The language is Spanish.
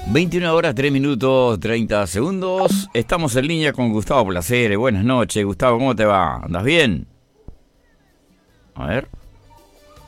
21 horas, 3 minutos, 30 segundos. Estamos en línea con Gustavo Placeres. Buenas noches, Gustavo, ¿cómo te va? ¿Andas bien? A ver.